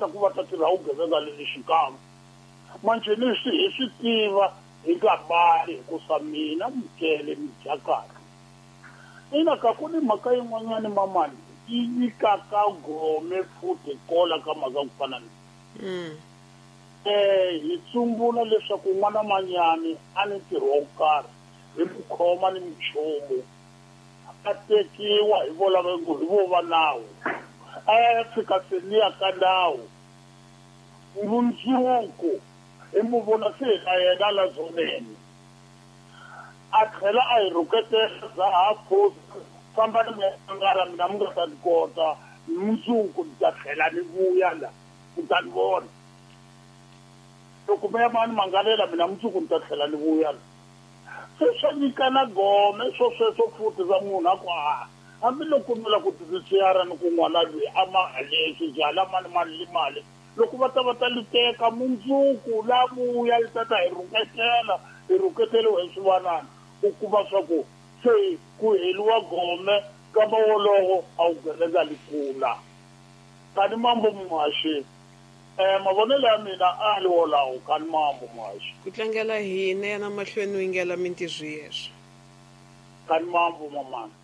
ta ku va ta tirha vugevenga lebyi xikan'we manje leswi hi swi tiva hi nga mbali hikusa mina Mkele Mjakati ina ka ku ni mhaka yin'wanyana mamani yi nyikaka gome futhi kola ka mhaka ku fana hi tsumbula leswaku n'wana manyani a ni ntirho wo karhi hi mukhoma ni muchomo a tekiwa hi volavengu hi vo va nawu a ya fika seniya ka nawu mundzuku hi mu vona se na yena la zonene a tlhela a hi rhuketela za hafu famba ni mangara mina mi nga ta ni kota mundzuku ni ta tlhela ni vuya la ni ta ni vona loko me mani mangalela mina mundzuku ni ta tlhela ni vuya la se swa nyikana gome sweswo futhi za munhu a ku hambiloko mi la ku tirhisiyara ni ku n'wana loyi a mahalexi byala mali loko va ta liteka mundzuku la vuya yi tata hi rhuketeliwe hi swivanana u kuma swa ku se ku heliwa gome kama wolowo a wu gevenga likula kani mambo muhaxi mavonelo ya mina a li wolawo kani mambo muhaxi ku tlangela hina yana mahlweni u yingela mintirho yeswo kani mambo mamana